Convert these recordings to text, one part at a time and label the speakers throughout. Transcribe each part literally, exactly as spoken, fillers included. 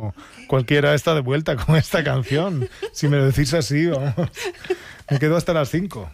Speaker 1: cualquiera está de vuelta con esta canción. Si me lo decís así, vamos, me quedo hasta las cinco.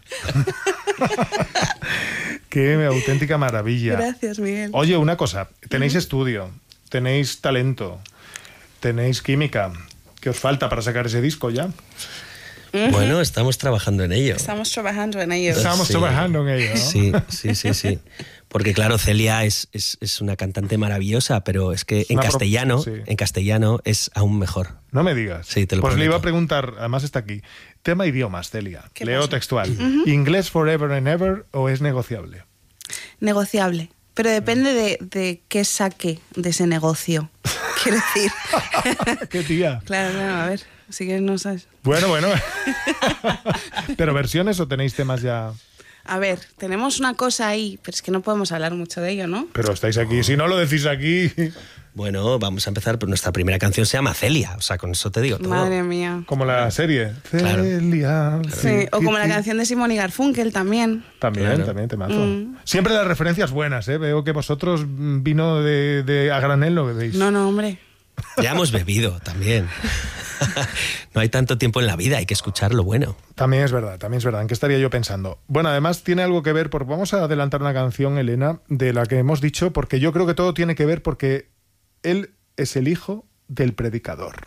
Speaker 1: Qué auténtica maravilla.
Speaker 2: Gracias, Miguel.
Speaker 1: Oye, una cosa, tenéis uh-huh. estudio, tenéis talento, tenéis química. ¿Qué os falta para sacar ese disco ya?
Speaker 3: Uh-huh. Bueno, estamos trabajando en ello.
Speaker 2: Estamos trabajando en ello.
Speaker 1: Estamos sí. trabajando en ello, ¿no?
Speaker 3: Sí, sí, sí, sí. Porque claro, Celia es, es, es una cantante maravillosa, pero es que es en castellano, pro... sí. en castellano es aún mejor.
Speaker 1: No me digas.
Speaker 3: Sí, te lo
Speaker 1: Pues
Speaker 3: prometo.
Speaker 1: le iba a preguntar, además está aquí, tema idiomas, Celia. Leo
Speaker 2: pasa?
Speaker 1: textual.
Speaker 2: Uh-huh.
Speaker 1: ¿Inglés forever and ever o es negociable?
Speaker 2: Negociable. Pero depende de, de qué saque de ese negocio. Quiero decir.
Speaker 1: ¡Qué tía!
Speaker 2: Claro, claro, a ver. Si quieres no sabes.
Speaker 1: Bueno, bueno. ¿Pero versiones o tenéis temas ya...?
Speaker 2: A ver, tenemos una cosa ahí, pero es que no podemos hablar mucho de ello, ¿no?
Speaker 1: Pero estáis aquí, si no lo decís aquí...
Speaker 3: Bueno, vamos a empezar, pero nuestra primera canción se llama Celia, o sea, con eso te digo todo.
Speaker 2: Madre mía.
Speaker 1: Como la serie.
Speaker 3: Claro.
Speaker 1: Celia.
Speaker 2: Sí, sí, o como la canción de Simon y Garfunkel también.
Speaker 1: También, claro. también te mato. Mm. Siempre las referencias buenas, ¿eh? Veo que vosotros vino de, de a granel no bebéis.
Speaker 2: No, no, hombre.
Speaker 3: Ya hemos bebido también. No hay tanto tiempo en la vida, hay que escuchar lo bueno.
Speaker 1: También es verdad, también es verdad. ¿En qué estaría yo pensando? Bueno, además tiene algo que ver, porque vamos a adelantar una canción, Elena, de la que hemos dicho, porque yo creo que todo tiene que ver porque él es el hijo del predicador.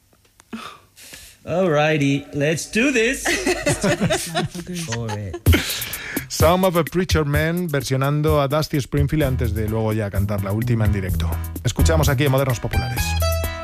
Speaker 4: Alrighty, let's do this.
Speaker 1: Some of a Preacher Man versionando a Dusty Springfield antes de luego ya cantar la última en directo. Escuchamos aquí en Modernos Populares.